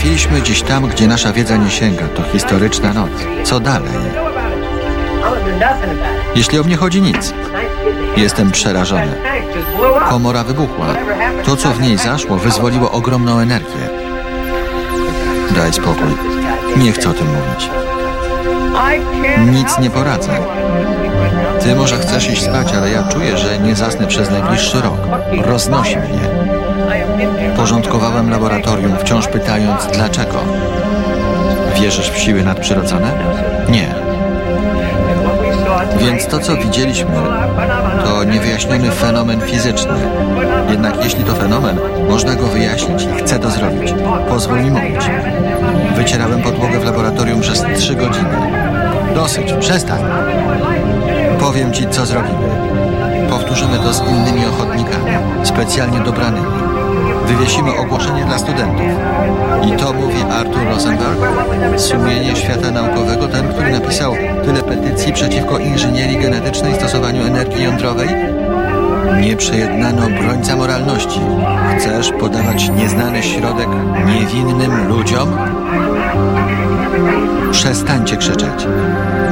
Trafiliśmy dziś tam, gdzie nasza wiedza nie sięga. To historyczna noc. Co dalej? Jeśli o mnie chodzi, nic. Jestem przerażony. Komora wybuchła. To, co w niej zaszło, wyzwoliło ogromną energię. Daj spokój. Nie chcę o tym mówić. Nic nie poradzę. Ty może chcesz iść spać, ale ja czuję, że nie zasnę przez najbliższy rok. Roznosi mnie. Porządkowałem laboratorium, wciąż pytając dlaczego. Wierzysz w siły nadprzyrodzone? Nie. Więc to, co widzieliśmy, to niewyjaśniony fenomen fizyczny. Jednak jeśli to fenomen, można go wyjaśnić i chcę to zrobić. Pozwól mi mówić. Wycierałem podłogę w laboratorium przez 3 godziny. Dosyć, przestań. Powiem ci, co zrobimy. Powtórzymy to z innymi ochotnikami, specjalnie dobranymi. Wywiesimy ogłoszenie dla studentów. I to mówi Arthur Rosenberg, sumienie świata naukowego, ten, który napisał tyle petycji przeciwko inżynierii genetycznej i stosowaniu energii jądrowej? Nieprzejednany obrońca moralności. Chcesz podawać nieznany środek niewinnym ludziom? Przestańcie krzyczeć.